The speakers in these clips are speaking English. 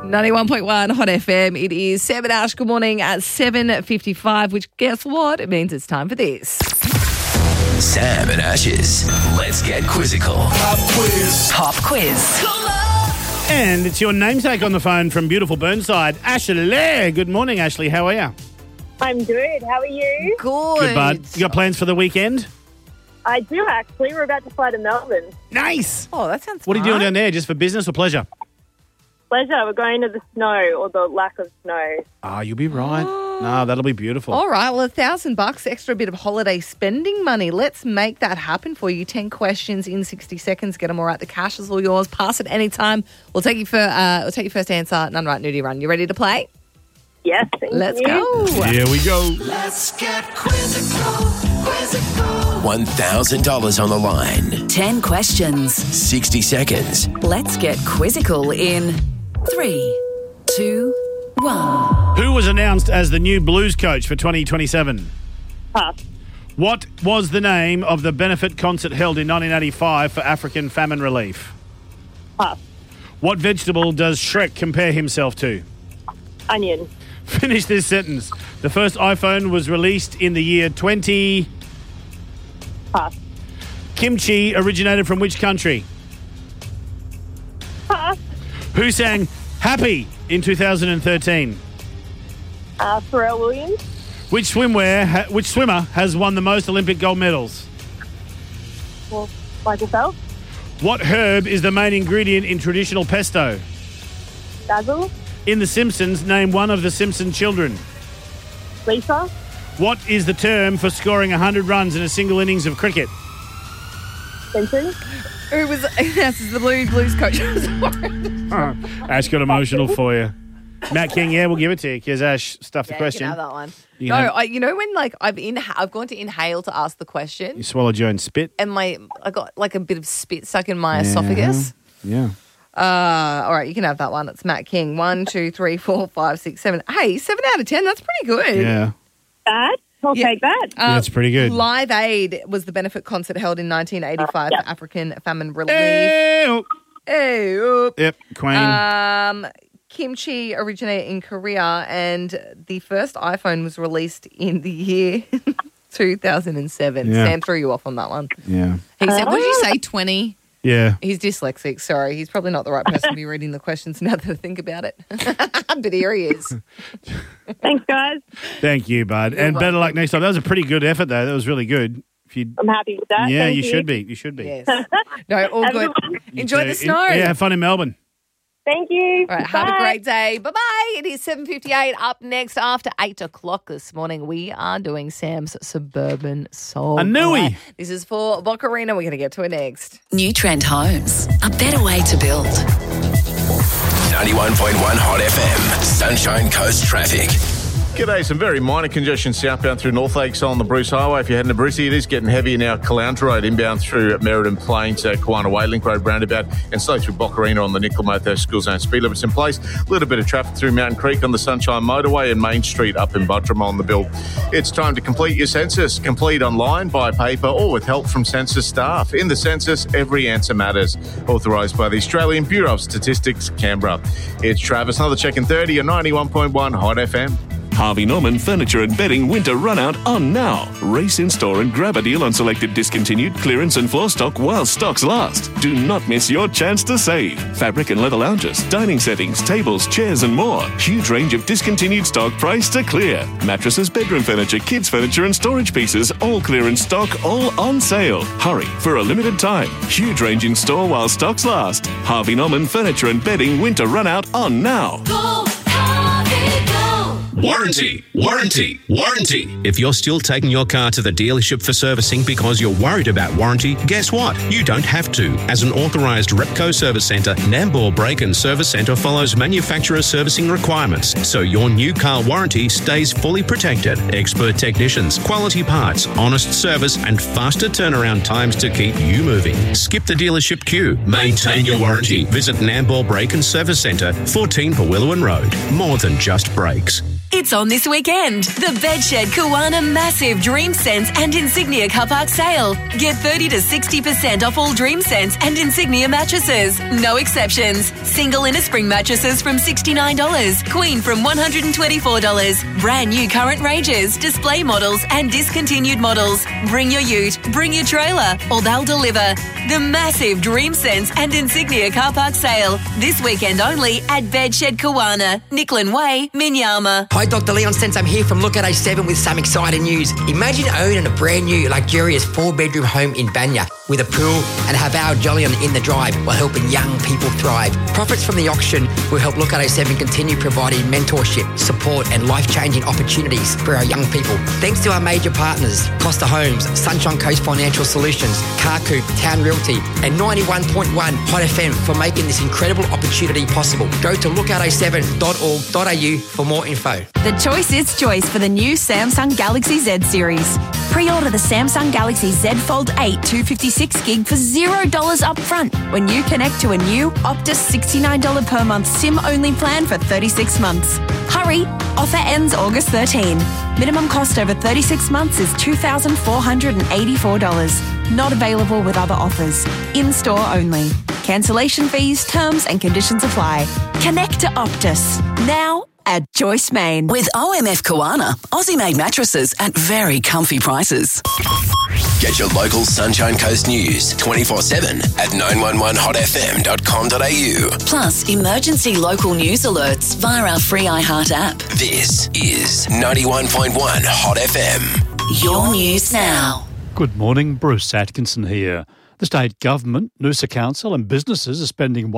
91.1 Hot FM. It is 7 Ash. Good morning at 7:55, which guess what? It means it's time for this. Sam and Ash's Let's Get Quizzical. Pop quiz. And it's your namesake on the phone from beautiful Burnside, Ashley. Good morning, Ashley. How are you? I'm good. How are you? Good. Good, bud. You got plans for the weekend? I do, actually. We're about to fly to Melbourne. Nice. Oh, that sounds What are you doing fun. down there? Just for business or pleasure? Pleasure. We're going to the snow, or the lack of snow. Oh, you'll be right. No, that'll be beautiful. All right, well, $1,000 extra bit of holiday spending money. Let's make that happen for you. 10 questions in 60 seconds. Get them all right. The cash is all yours. Pass at any time. We'll take you for we'll take your first answer. None right, nudie run. You ready to play? Yes, thank Let's you. go. Here we go. Let's get quizzical. $1,000 on the line. 10 questions. 60 seconds. Let's get quizzical in 3, 2, 1. Who was announced as the new Blues coach for 2027? Pass. What was the name of the benefit concert held in 1985 for African famine relief? Pass. What vegetable does Shrek compare himself to? Onion. Finish this sentence. The first iPhone was released in the year 20... Pass. Kimchi originated from which country? Pass. Who sang Happy in 2013? Pharrell Williams. Which swimmer has won the most Olympic gold medals? Well, like yourself. What herb is the main ingredient in traditional pesto? Basil. In The Simpsons, name one of the Simpson children. Lisa. What is the term for scoring 100 runs in a single innings of cricket? Century. Who was this is the Blues coach? Ash got emotional for you. Matt King, yeah, we'll give it to you because Ash stuffed the You question. can have that one. You No, can have- you know when like I've gone to inhale to ask the question, You swallowed your own spit. and I got like a bit of spit stuck in my esophagus. Yeah. All right, you can have that one. It's Matt King. 1, 2, 3, 4, 5, 6, 7. Hey, 7 out of 10. That's pretty good. Yeah. Bad. I'll take that. That's pretty good. Live Aid was the benefit concert held in 1985 for African famine relief. Hey, Hey, up. yep, Queen. Kimchi originated in Korea, and the first iPhone was released in the year 2007. Yeah. Sam threw you off on that one. Yeah. He said, what did you say, 20? Yeah. He's dyslexic, sorry. He's probably not the right person to be reading the questions now that I think about it. But here he is. Thanks, guys. Thank you, bud. And better luck next time. That was a pretty good effort, though. That was really good. If you, I'm happy with that. yeah, Thank you should be. You should be. Yes. No, all Have a good. good one. Enjoy the snow. Yeah, have fun in Melbourne. Thank you. All right, have a Bye. great day. Bye-bye. It is 7:58. Up next after 8 o'clock this morning, we are doing Sam's Suburban Soul. A newie. All right, this is for Bocarina. We're going to get to it next. New Trend Homes. A better way to build. 91.1 Hot FM. Sunshine Coast traffic. G'day, some very minor congestion southbound through North Lakes on the Bruce Highway. If you're heading to Brucey, it is getting heavy now. Caloundra Road inbound through Meriden Plains, Kiwana Way, Link Road roundabout, and slow through Bocarina on the Nicolamoto School Zone speed limits in place. A little bit of traffic through Mountain Creek on the Sunshine Motorway and Main Street up in Buttram on the Bill. It's time to complete your census. Complete online, by paper, or with help from census staff. In the census, every answer matters. Authorised by the Australian Bureau of Statistics, Canberra. It's Travis. Another check in 30 on 91.1 Hot FM. Harvey Norman Furniture and Bedding Winter Run Out on now. Race in store and grab a deal on selected discontinued clearance and floor stock while stocks last. Do not miss your chance to save. Fabric and leather lounges, dining settings, tables, chairs and more. Huge range of discontinued stock priced to clear. Mattresses, bedroom furniture, kids furniture and storage pieces, all clearance stock, all on sale. Hurry for a limited time. Huge range in store while stocks last. Harvey Norman Furniture and Bedding Winter Run Out on now. Warranty, warranty, warranty. If you're still taking your car to the dealership for servicing because you're worried about warranty, guess what? You don't have to. As an authorised Repco service centre, Nambour Brake and Service Centre follows manufacturer servicing requirements, so your new car warranty stays fully protected. Expert technicians, quality parts, honest service and faster turnaround times to keep you moving. Skip the dealership queue. Maintain your warranty. Visit Nambour Brake and Service Centre, 14 Pawilluan Road. More than just brakes. It's on this weekend. The Bedshed Kiwana Massive Dream Sense and Insignia Car Park Sale. Get 30 to 60% off all Dream Sense and Insignia mattresses. No exceptions. Single inner spring mattresses from $69. Queen from $124. Brand new current ranges, display models and discontinued models. Bring your ute, bring your trailer, or they'll deliver. The massive Dream Sense and Insignia Car Park Sale. This weekend only at Bedshed Kiwana, Nicklin Way, Minyama. Hi, Dr. Leon Sense. I'm here from Look at A7 with some exciting news. Imagine owning a brand new, luxurious 4-bedroom home in Banya with a pool and have our Jolyon in the drive while helping young people thrive. Profits from the auction will help Look at A7 continue providing mentorship, support and life-changing opportunities for our young people. Thanks to our major partners, Costa Homes, Sunshine Coast Financial Solutions, Carcoop, Town Realty and 91.1 Hot FM for making this incredible opportunity possible. Go to lookat7.org.au for more info. The choice is choice for the new Samsung Galaxy Z series. Pre-order the Samsung Galaxy Z Fold 8 256GB for $0 up front when you connect to a new Optus $69 per month SIM-only plan for 36 months. Hurry! Offer ends August 13. Minimum cost over 36 months is $2,484. Not available with other offers. In-store only. Cancellation fees, terms and conditions apply. Connect to Optus. Now at Joyce Main. With OMF Kiwana, Aussie-made mattresses at very comfy prices. Get your local Sunshine Coast news 24/7 at 911hotfm.com.au. Plus, emergency local news alerts via our free iHeart app. This is 91.1 Hot FM. Your news now. Good morning, Bruce Atkinson here. The state government, Noosa Council and businesses are spending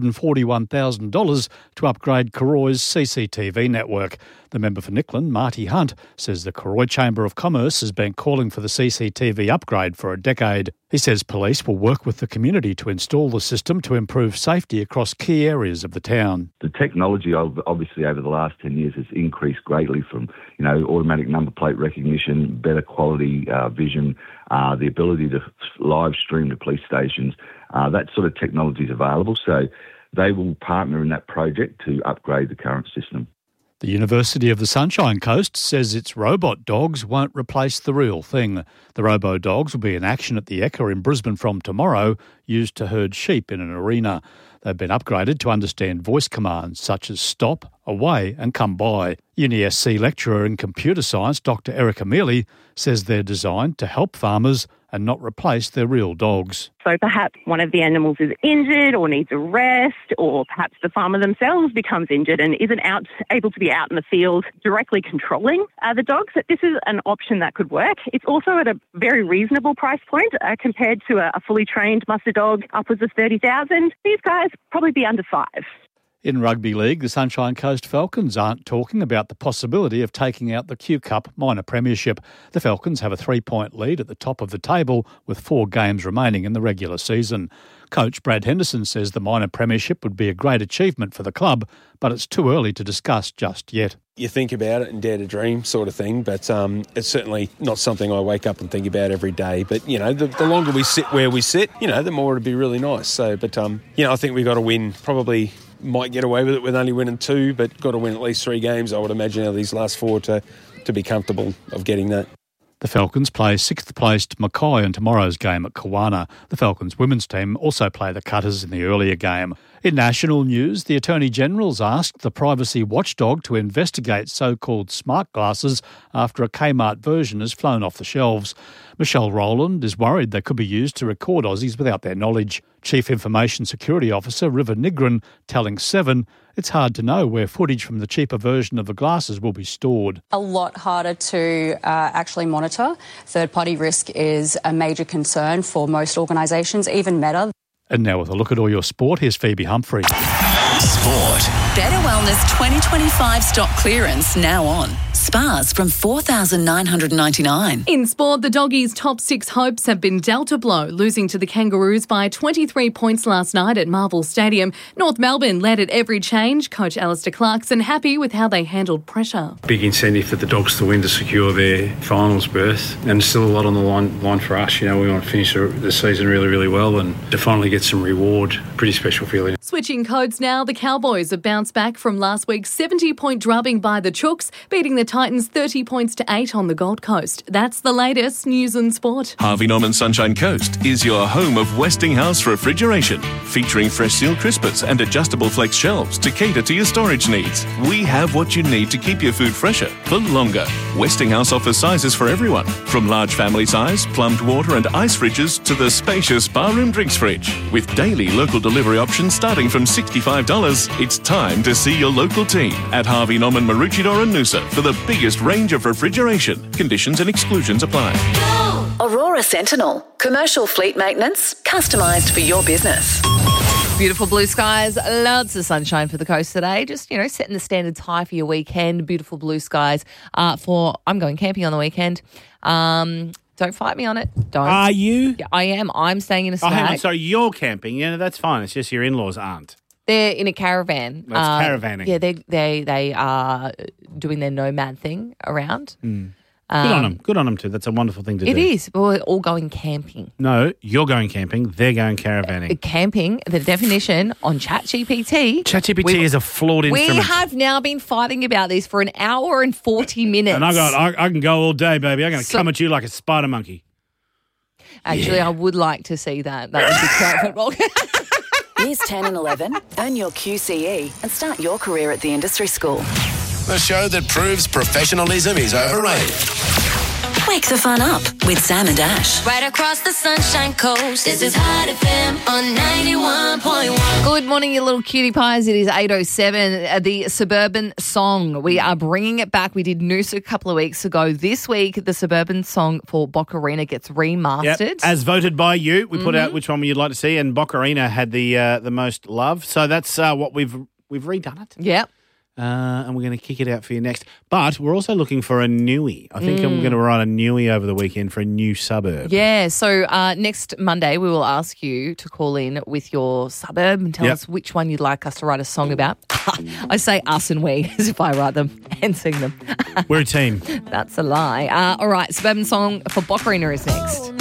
$141,000 to upgrade Koroy's CCTV network. The member for Nicklin, Marty Hunt, says the Koroy Chamber of Commerce has been calling for the CCTV upgrade for a decade. He says police will work with the community to install the system to improve safety across key areas of the town. The technology obviously over the last 10 years has increased greatly from, automatic number plate recognition, better quality vision, the ability to live stream to police stations. That sort of technology is available, so they will partner in that project to upgrade the current system. The University of the Sunshine Coast says its robot dogs won't replace the real thing. The robo dogs will be in action at the Ekka in Brisbane from tomorrow, used to herd sheep in an arena. They've been upgraded to understand voice commands such as stop, away and come by. UniSC lecturer in computer science Dr Erica Mealy says they're designed to help farmers and not replace their real dogs. So perhaps one of the animals is injured or needs a rest, or perhaps the farmer themselves becomes injured and isn't able to be out in the field directly controlling the dogs. This is an option that could work. It's also at a very reasonable price point compared to a fully trained muster dog upwards of $30,000. These guys probably be under $5,000. In rugby league, the Sunshine Coast Falcons aren't talking about the possibility of taking out the Q Cup minor premiership. The Falcons have a 3-point lead at the top of the table with 4 games remaining in the regular season. Coach Brad Henderson says the minor premiership would be a great achievement for the club, but it's too early to discuss just yet. You think about it and dare to dream sort of thing, but it's certainly not something I wake up and think about every day. But, the longer we sit where we sit, the more it'd be really nice. So, but, I think we've got to win. Probably might get away with it with only winning 2, but got to win at least 3 games, I would imagine, out of these last 4 to be comfortable of getting that. The Falcons play 6th-placed Mackay in tomorrow's game at Kiwana. The Falcons women's team also play the Cutters in the earlier game. In national news, the Attorney-General's asked the privacy watchdog to investigate so-called smart glasses after a Kmart version has flown off the shelves. Michelle Rowland is worried they could be used to record Aussies without their knowledge. Chief Information Security Officer River Nigran telling Seven it's hard to know where footage from the cheaper version of the glasses will be stored. A lot harder to actually monitor. Third-party risk is a major concern for most organisations, even Meta. And now with a look at all your sport, here's Phoebe Humphrey. Sport. Better Wellness 2025 stock clearance now on. Spas from $4,999. In sport, the Doggies' top 6 hopes have been dealt a blow, losing to the Kangaroos by 23 points last night at Marvel Stadium. North Melbourne led at every change. Coach Alistair Clarkson happy with how they handled pressure. Big incentive for the Dogs to win to secure their finals berth, and still a lot on the line for us. We want to finish the season really, really well and to finally get some reward. Pretty special feeling. Switching codes now, the Cowboys have bounced back from last week's 70-point drubbing by the Chooks, beating the Titans 30 points to 8 on the Gold Coast. That's the latest news and sport. Harvey Norman Sunshine Coast is your home of Westinghouse Refrigeration, featuring fresh seal crispers and adjustable flex shelves to cater to your storage needs. We have what you need to keep your food fresher for longer. Westinghouse offers sizes for everyone, from large family size, plumbed water and ice fridges to the spacious barroom drinks fridge. With daily local delivery options starting from $65, it's time to see your local team at Harvey Norman Maroochydore and Noosa for the biggest range of refrigeration. Conditions and exclusions apply. Aurora Sentinel. Commercial fleet maintenance, customised for your business. Beautiful blue skies, lots of sunshine for the coast today. Just, setting the standards high for your weekend. Beautiful blue skies I'm going camping on the weekend. Don't fight me on it. Don't. Are you? Yeah, I am. I'm staying in a Oh, snack. hang on. So you're camping. Yeah, that's fine. It's just your in-laws aren't. They're in a caravan. That's caravanning. Yeah, they are doing their nomad thing around. Good on them. Good on them too. That's a wonderful thing to do. It is. We're all going camping. No, you're going camping. They're going caravanning. Camping, the definition on ChatGPT. ChatGPT is a flawed instrument. We have now been fighting about this for an hour and 40 minutes. And I can go all day, baby. I'm going to come at you like a spider monkey. Actually, I would like to see that. That would be perfect. Years 10 and 11, earn your QCE and start your career at the industry school. The show that proves professionalism is overrated. Wake the fun up with Sam and Ash. Right across the Sunshine Coast, this is Hot FM on 91.1. Good morning, you little cutie pies. It is 8:07, the Suburban Song. We are bringing it back. We did Noosa a couple of weeks ago. This week, the Suburban Song for Boccarina gets remastered. Yep. As voted by you, we put out which one you'd like to see, and Boccarina had the most love. So that's what we've redone it. Yep. And we're going to kick it out for you next. But we're also looking for a newie. I think I'm going to write a newie over the weekend for a new suburb. Yeah, so next Monday we will ask you to call in with your suburb and tell us which one you'd like us to write a song about. I say us and we as if I write them and sing them. We're a team. That's a lie. All right, Suburban Song for Boccarina is next.